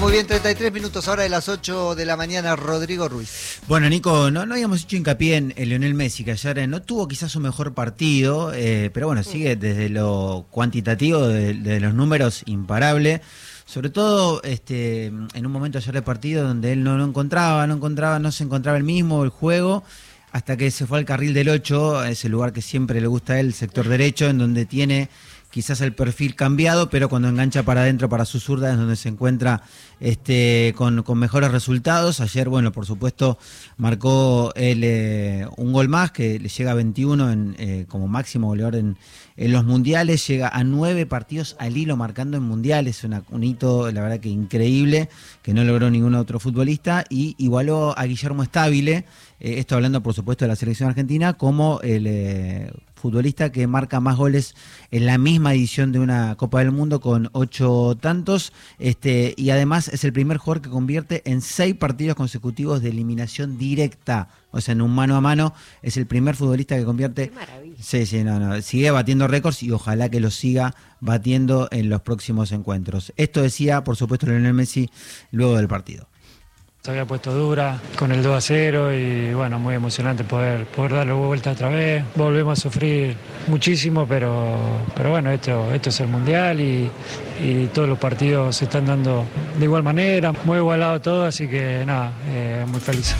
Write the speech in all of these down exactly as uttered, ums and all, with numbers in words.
muy bien, treinta y tres minutos ahora de las ocho de la mañana, Rodrigo Ruiz. Bueno, Nico, no, no habíamos hecho hincapié en, en Lionel Messi, que ayer no tuvo quizás su mejor partido, eh, pero bueno, sigue desde lo cuantitativo, de, de los números, imparable. Sobre todo este, en un momento ayer del partido donde él no lo encontraba, no encontraba, no se encontraba el mismo, el juego, hasta que se fue al carril del ocho, ese lugar que siempre le gusta a él, el sector derecho, en donde tiene quizás el perfil cambiado, pero cuando engancha para adentro, para su zurda, es donde se encuentra este, con, con mejores resultados. Ayer, bueno, por supuesto, marcó él, eh, un gol más, que le llega a veintiuno en, eh, como máximo goleador en, en los mundiales, llega a nueve partidos al hilo marcando en mundiales, una, un hito, la verdad que increíble, que no logró ningún otro futbolista, y igualó a Guillermo Stabile, eh, esto hablando por supuesto de la selección argentina, como el eh, futbolista que marca más goles en la misma edición de una Copa del Mundo, con ocho tantos, este, y además es el primer jugador que convierte en seis partidos consecutivos de eliminación directa, o sea, en un mano a mano, es el primer futbolista que convierte. Qué maravilla. Sí, sí, no, no, sigue batiendo récords y ojalá que lo siga batiendo en los próximos encuentros. Esto decía, por supuesto, Lionel Messi luego del partido. Se había puesto dura con el dos a cero y bueno, muy emocionante poder, poder darle vuelta otra vez. Volvemos a sufrir muchísimo, pero, pero bueno, esto, esto es el Mundial y, y todos los partidos se están dando de igual manera, muy igualado todo, así que nada, eh, muy feliz.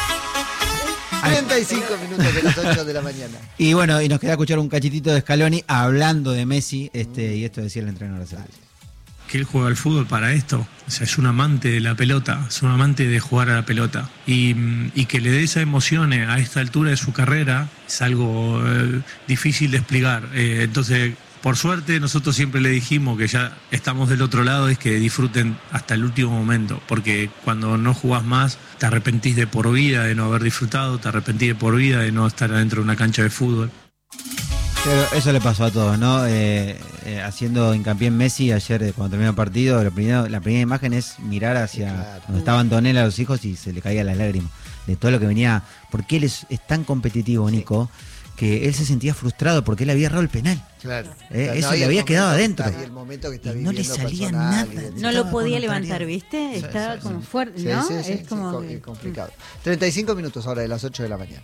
treinta y cinco minutos de las ocho de la mañana. Y bueno, y nos queda escuchar un cachitito de Scaloni hablando de Messi, este, y esto decía el entrenador. Que él juega al fútbol para esto, o sea, es un amante de la pelota, es un amante de jugar a la pelota, y, y que le dé esa emoción a esta altura de su carrera es algo eh, difícil de explicar. Eh, entonces, por suerte, nosotros siempre le dijimos que ya estamos del otro lado, es que disfruten hasta el último momento, porque cuando no jugás más, te arrepentís de por vida de no haber disfrutado, te arrepentís de por vida de no estar adentro de una cancha de fútbol. Pero eso le pasó a todos, ¿no? Eh, eh, haciendo hincapié en Messi, ayer eh, cuando terminó el partido, lo primero, la primera imagen es mirar hacia claro. donde estaban Antonella, los hijos, y se le caían las lágrimas de todo lo que venía, porque él es, es tan competitivo, Nico, sí. que él se sentía frustrado porque él había errado el penal. Claro. Eh, no, eso no, le había quedado adentro. Y el momento que está y no le salía nada. No lo podía levantar, ¿viste? Estaba sí, sí, como fuerte, sí, ¿no? Sí, sí, es sí, como sí, complicado. treinta y cinco minutos ahora de las ocho de la mañana.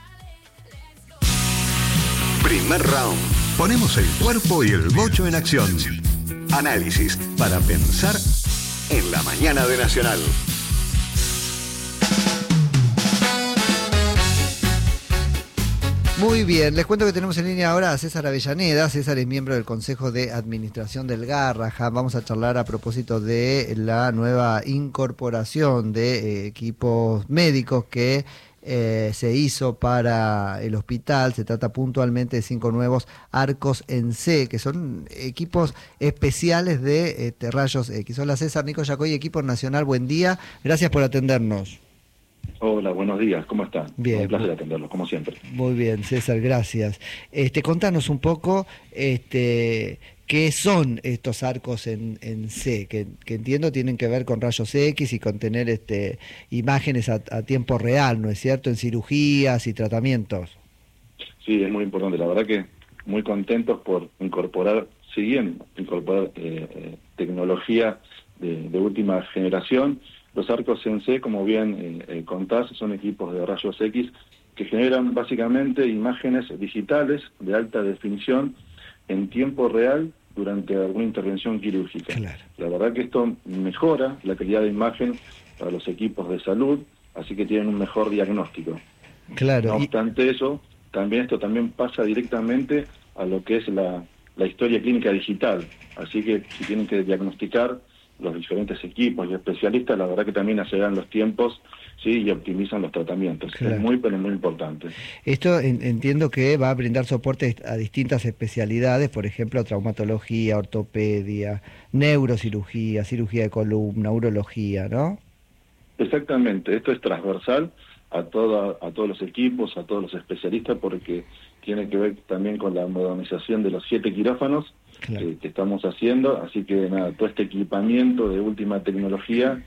Primer round. Ponemos el cuerpo y el bocho en acción. Análisis para pensar en la mañana de Nacional. Muy bien, les cuento que tenemos en línea ahora a César Avellaneda. César es miembro del Consejo de Administración del Garrahan. Vamos a charlar a propósito de la nueva incorporación de eh, equipos médicos que Eh, se hizo para el hospital. Se trata puntualmente de cinco nuevos arcos en C, que son equipos especiales de este, rayos X. Hola César, Nico Yacoy, equipo nacional, buen día, gracias por atendernos. Hola, buenos días, ¿cómo están? Bien. Un placer atenderlos, como siempre. Muy bien, César, gracias. Este, contanos un poco este, qué son estos arcos en, en C, que, que entiendo tienen que ver con rayos X y con tener este, imágenes a, a tiempo real, ¿no es cierto?, en cirugías y tratamientos. Sí, es muy importante, la verdad que muy contentos por incorporar, si bien incorporar eh, eh, tecnología de, de última generación. Los arcos en C, como bien eh, eh, contás, son equipos de rayos X que generan básicamente imágenes digitales de alta definición en tiempo real durante alguna intervención quirúrgica. Claro. La verdad que esto mejora la calidad de imagen para los equipos de salud, así que tienen un mejor diagnóstico. Claro. No obstante eso, también esto también pasa directamente a lo que es la, la historia clínica digital, así que si tienen que diagnosticar los diferentes equipos y especialistas, la verdad que también aceleran los tiempos, sí, y optimizan los tratamientos. Claro. Es muy, pero muy importante. Esto en, entiendo que va a brindar soporte a distintas especialidades, por ejemplo, traumatología, ortopedia, neurocirugía, cirugía de columna, urología, ¿no? Exactamente, esto es transversal a, toda, a todos los equipos, a todos los especialistas, porque tiene que ver también con la modernización de los siete quirófanos, claro, que, que estamos haciendo, así que nada, todo este equipamiento de última tecnología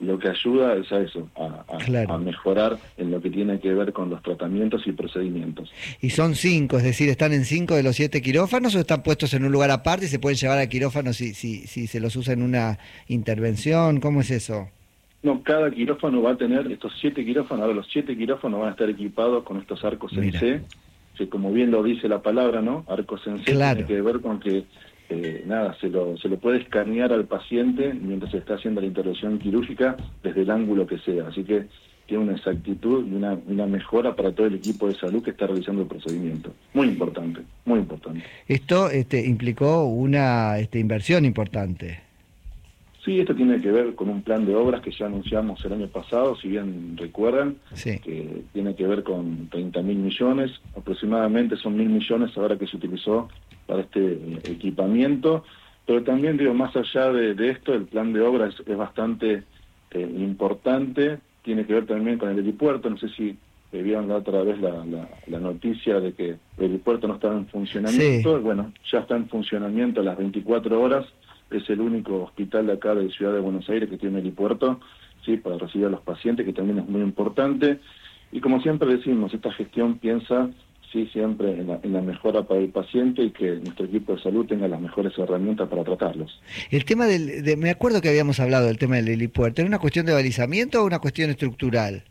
lo que ayuda es a eso, a, a, claro. a mejorar en lo que tiene que ver con los tratamientos y procedimientos. Y son cinco, es decir, ¿están en cinco de los siete quirófanos o están puestos en un lugar aparte y se pueden llevar a quirófano si, si, si se los usa en una intervención? ¿Cómo es eso? No, cada quirófano va a tener estos siete quirófanos, ahora los siete quirófanos van a estar equipados con estos arcos en C, que como bien lo dice la palabra, ¿no? Arcos en C, claro. tiene que ver con que Eh, nada, se lo, se lo puede escanear al paciente mientras se está haciendo la intervención quirúrgica desde el ángulo que sea, así que tiene una exactitud y una, una mejora para todo el equipo de salud que está realizando el procedimiento. Muy importante, muy importante. Esto este, implicó una este, inversión importante. Sí, esto tiene que ver con un plan de obras que ya anunciamos el año pasado, si bien recuerdan, sí. que tiene que ver con treinta mil millones, aproximadamente son mil millones ahora que se utilizó para este eh, equipamiento, pero también digo, más allá de, de esto, el plan de obras es, es bastante eh, importante, tiene que ver también con el helipuerto, no sé si eh, vieron la otra vez la, la, la noticia de que el helipuerto no estaba en funcionamiento, sí. Bueno, ya está en funcionamiento a las veinticuatro horas, es el único hospital de acá de Ciudad de Buenos Aires que tiene helipuerto, sí, para recibir a los pacientes, que también es muy importante, y como siempre decimos, esta gestión piensa sí siempre en la, en la mejora para el paciente y que nuestro equipo de salud tenga las mejores herramientas para tratarlos. El tema del, de, me acuerdo que habíamos hablado del tema del helipuerto, ¿era una cuestión de balizamiento o una cuestión estructural?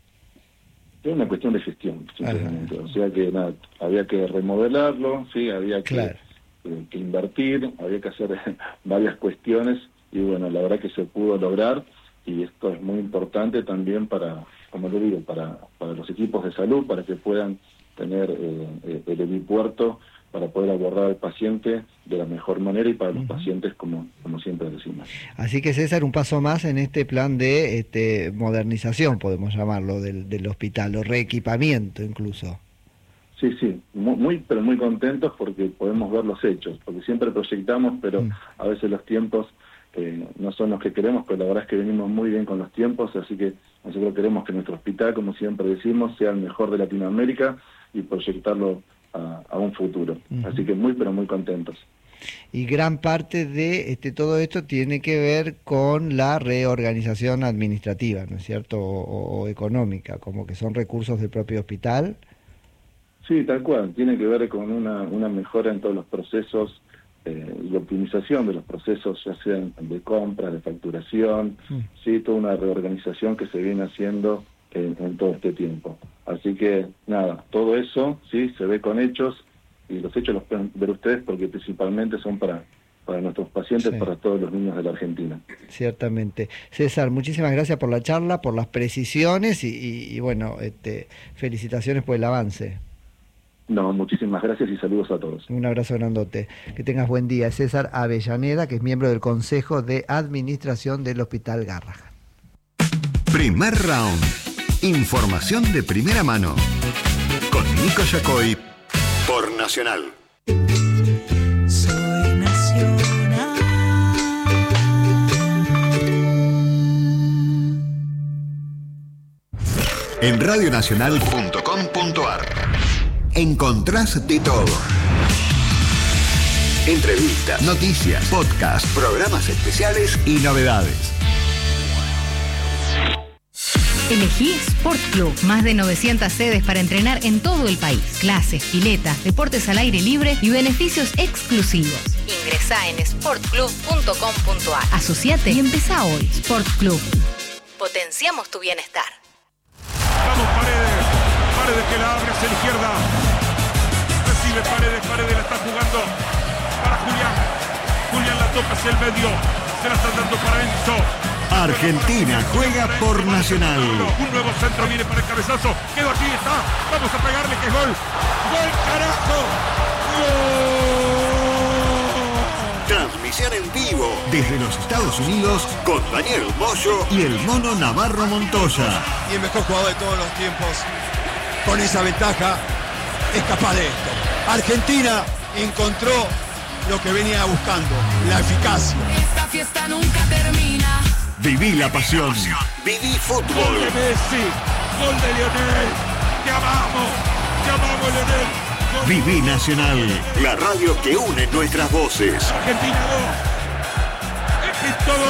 Es una cuestión de gestión, simplemente. O sea que nada, había que remodelarlo, sí, había que, claro. eh, que invertir, había que hacer varias cuestiones y bueno, la verdad que se pudo lograr y esto es muy importante también para, como le digo, para, para los equipos de salud, para que puedan tener eh, el helipuerto para poder abordar al paciente de la mejor manera y para los uh-huh. pacientes como, como siempre decimos. Así que César, un paso más en este plan de este, modernización, podemos llamarlo, del, del hospital, o reequipamiento incluso. Sí, sí, muy, muy pero muy contentos porque podemos ver los hechos, porque siempre proyectamos, pero uh-huh. a veces los tiempos eh, no son los que queremos, pero la verdad es que venimos muy bien con los tiempos, así que nosotros queremos que nuestro hospital, como siempre decimos, sea el mejor de Latinoamérica y proyectarlo a, a un futuro. Uh-huh. Así que muy, pero muy contentos. Y gran parte de este todo esto tiene que ver con la reorganización administrativa, ¿no es cierto? O, o económica, como que son recursos del propio hospital. Sí, tal cual. Tiene que ver con una, una mejora en todos los procesos eh, y optimización de los procesos, ya sean de compra, de facturación, uh-huh. sí, toda una reorganización que se viene haciendo En, en todo este tiempo. Así que, nada, todo eso, sí, se ve con hechos, y los hechos los pueden ver ustedes porque principalmente son para, para nuestros pacientes, sí. para todos los niños de la Argentina. Ciertamente. César, muchísimas gracias por la charla, por las precisiones, y, y, y bueno, este, felicitaciones por el avance. No, muchísimas gracias y saludos a todos. Un abrazo grandote. Que tengas buen día. César Avellaneda, que es miembro del Consejo de Administración del Hospital Garrahan. Primer round. Información de primera mano con Nico Yacoy por Nacional. Soy Nacional. En radio nacional punto com punto a r encontrás de todo. Entrevistas, noticias, podcast, programas especiales y novedades. Elegí Sport Club, más de novecientas sedes para entrenar en todo el país. Clases, piletas, deportes al aire libre y beneficios exclusivos. Ingresá en sport club punto com punto a r. Asociate y empezá hoy. Sport Club. Potenciamos tu bienestar. Vamos Paredes, Paredes que la abre hacia la izquierda. Recibe Paredes, Paredes la está jugando para Julián. Julián la toca hacia el medio, se la están dando para Enzo. Argentina juega por Nacional. Un nuevo centro viene para el cabezazo. Quedó aquí, está. Vamos a pegarle que es gol. ¡Gol, carajo! ¡Gol! Transmisión en vivo desde los Estados Unidos con Daniel Moyo y el Mono Navarro Montoya. Y el mejor jugador de todos los tiempos, con esa ventaja, es capaz de esto. Argentina encontró lo que venía buscando, la eficacia. Esta fiesta nunca termina. Viví la pasión. Viví fútbol. Gol de Messi. Gol de Lionel. Te amamos. Te amamos, Lionel. Gol. Viví Nacional. La radio que une nuestras voces. Argentina dos. Es que todo.